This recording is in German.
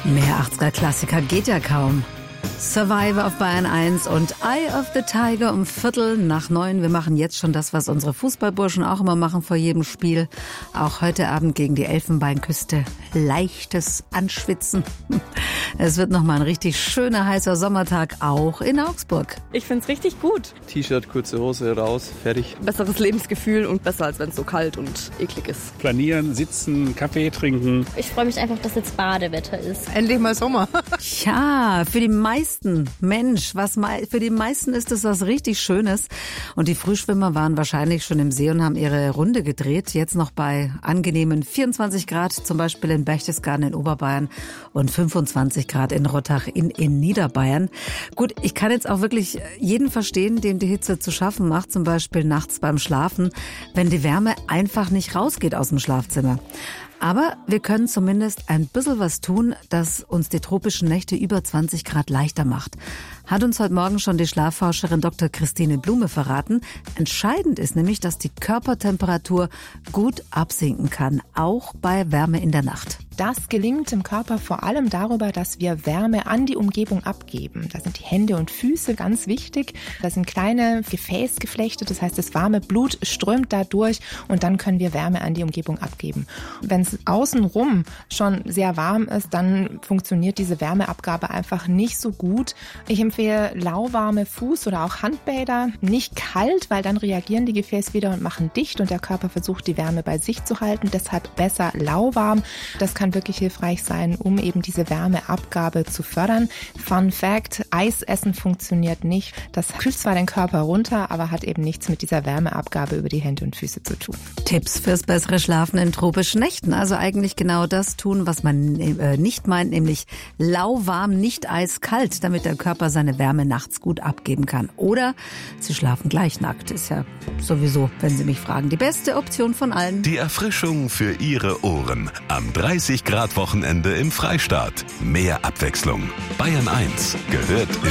Mehr 80er-Klassiker geht ja kaum. Survivor auf Bayern 1 und Eye of the Tiger um 8:45. Wir machen jetzt schon das, was unsere Fußballburschen auch immer machen vor jedem Spiel. Auch heute Abend gegen die Elfenbeinküste. Leichtes Anschwitzen. Es wird nochmal ein richtig schöner, heißer Sommertag, auch in Augsburg. Ich find's richtig gut. T-Shirt, kurze Hose, raus, fertig. Besseres Lebensgefühl und besser, als wenn es so kalt und eklig ist. Planieren, sitzen, Kaffee trinken. Ich freue mich einfach, dass jetzt Badewetter ist. Endlich mal Sommer. Ja, für die meisten, Mensch, für die meisten ist das was richtig Schönes. Und die Frühschwimmer waren wahrscheinlich schon im See und haben ihre Runde gedreht. Jetzt noch bei angenehmen 24 Grad, zum Beispiel in Berchtesgaden in Oberbayern und 25 Grad in Rottach in Niederbayern. Gut, ich kann jetzt auch wirklich jeden verstehen, dem die Hitze zu schaffen macht, zum Beispiel nachts beim Schlafen, wenn die Wärme einfach nicht rausgeht aus dem Schlafzimmer. Aber wir können zumindest ein bisschen was tun, das uns die tropischen Nächte über 20 Grad leichter macht. Hat uns heute Morgen schon die Schlafforscherin Dr. Christine Blume verraten. Entscheidend ist nämlich, dass die Körpertemperatur gut absinken kann, auch bei Wärme in der Nacht. Das gelingt im Körper vor allem darüber, dass wir Wärme an die Umgebung abgeben. Da sind die Hände und Füße ganz wichtig. Da sind kleine Gefäßgeflechte, das heißt, das warme Blut strömt da durch und dann können wir Wärme an die Umgebung abgeben. Wenn es außenrum schon sehr warm ist, dann funktioniert diese Wärmeabgabe einfach nicht so gut. Ich empfehle lauwarme Fuß- oder auch Handbäder, nicht kalt, weil dann reagieren die Gefäße wieder und machen dicht und der Körper versucht, die Wärme bei sich zu halten. Deshalb besser lauwarm. Das kann wirklich hilfreich sein, um eben diese Wärmeabgabe zu fördern. Fun Fact, Eisessen funktioniert nicht. Das kühlt zwar den Körper runter, aber hat eben nichts mit dieser Wärmeabgabe über die Hände und Füße zu tun. Tipps fürs bessere Schlafen in tropischen Nächten. Also eigentlich genau das tun, was man nicht meint, nämlich lauwarm, nicht eiskalt, damit der Körper seine Wärme nachts gut abgeben kann. Oder Sie schlafen gleich nackt. Ist ja sowieso, wenn Sie mich fragen, die beste Option von allen. Die Erfrischung für Ihre Ohren. Am 30 Grad Wochenende im Freistaat. Mehr Abwechslung. Bayern 1 gehört